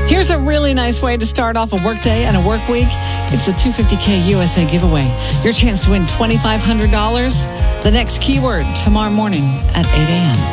Here's a really nice way to start off a workday and a work week. It's the 250K USA giveaway. Your chance to win $2,500. The next keyword tomorrow morning at 8 a.m.